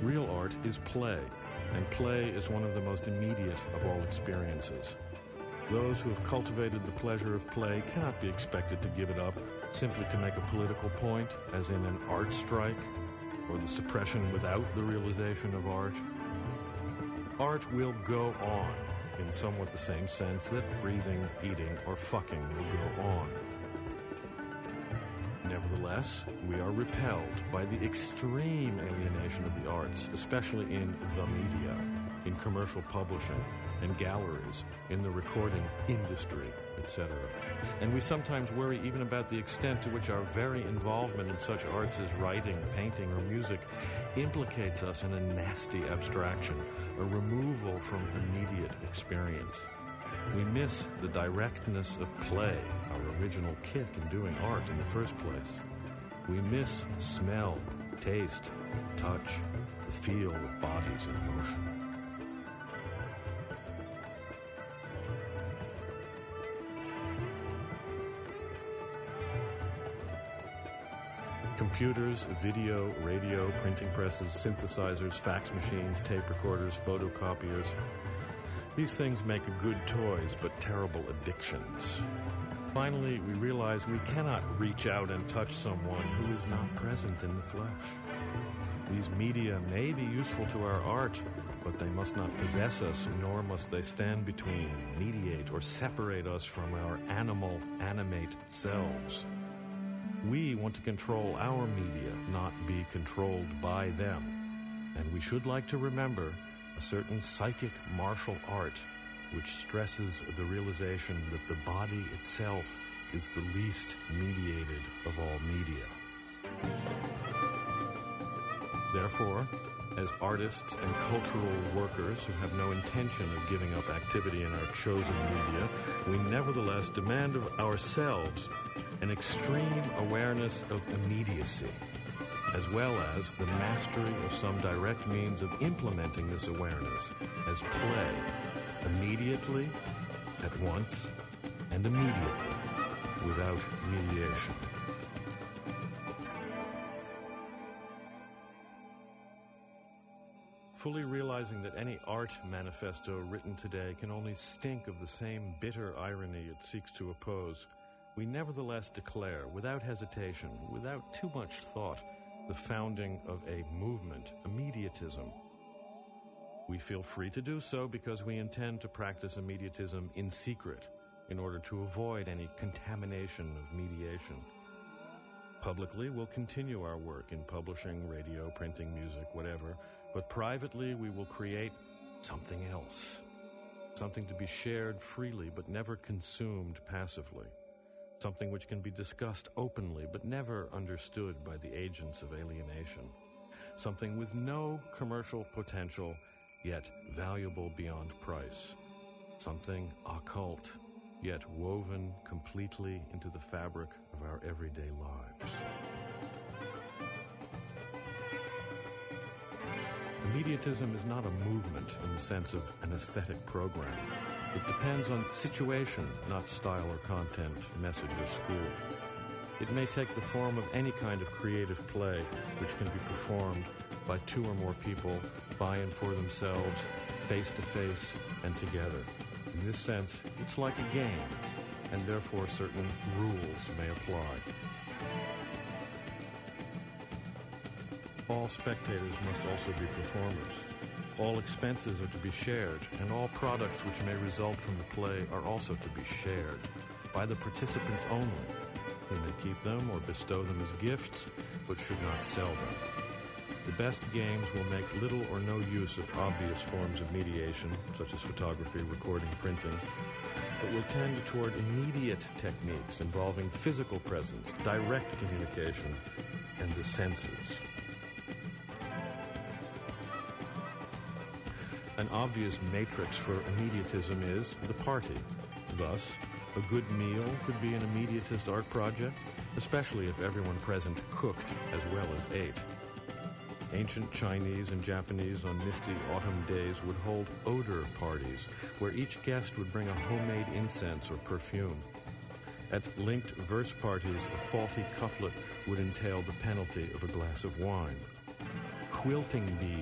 Real art is play, and play is one of the most immediate of all experiences. Those who have cultivated the pleasure of play cannot be expected to give it up simply to make a political point, as in an art strike, or the suppression without the realization of art. Art will go on, in somewhat the same sense that breathing, eating, or fucking will go on. Nevertheless, we are repelled by the extreme alienation of the arts, especially in the media, in commercial publishing, in galleries, in the recording industry, etc. And we sometimes worry even about the extent to which our very involvement in such arts as writing, painting, or music implicates us in a nasty abstraction, a removal from immediate experience. We miss the directness of play, our original kick in doing art in the first place. We miss smell, taste, touch, the feel of bodies in motion. Computers, video, radio, printing presses, synthesizers, fax machines, tape recorders, photocopiers. These things make good toys, but terrible addictions. Finally, we realize we cannot reach out and touch someone who is not present in the flesh. These media may be useful to our art, but they must not possess us, nor must they stand between, mediate, or separate us from our animal, animate selves. We want to control our media, not be controlled by them. And we should like to remember a certain psychic martial art which stresses the realization that the body itself is the least mediated of all media. Therefore, as artists and cultural workers who have no intention of giving up activity in our chosen media, we nevertheless demand of ourselves an extreme awareness of immediacy, as well as the mastery of some direct means of implementing this awareness as play, immediately, at once, and immediately, without mediation. Fully realizing that any art manifesto written today can only stink of the same bitter irony it seeks to oppose, we nevertheless declare, without hesitation, without too much thought, the founding of a movement, immediatism. We feel free to do so because we intend to practice immediatism in secret in order to avoid any contamination of mediation. Publicly, we'll continue our work in publishing, radio, printing, music, whatever, but privately we will create something else, something to be shared freely but never consumed passively. Something which can be discussed openly but never understood by the agents of alienation. Something with no commercial potential, yet valuable beyond price. Something occult, yet woven completely into the fabric of our everyday lives. Immediatism is not a movement in the sense of an aesthetic program. It depends on situation, not style or content, message or school. It may take the form of any kind of creative play which can be performed by two or more people, by and for themselves, face to face and together. In this sense, it's like a game, and therefore certain rules may apply. All spectators must also be performers. All expenses are to be shared, and all products which may result from the play are also to be shared, by the participants only. They may keep them or bestow them as gifts, but should not sell them. The best games will make little or no use of obvious forms of mediation, such as photography, recording, printing, but will tend toward immediate techniques involving physical presence, direct communication, and the senses. An obvious matrix for immediatism is the party. Thus, a good meal could be an immediatist art project, especially if everyone present cooked as well as ate. Ancient Chinese and Japanese on misty autumn days would hold odor parties, where each guest would bring a homemade incense or perfume. At linked verse parties, a faulty couplet would entail the penalty of a glass of wine. Quilting bees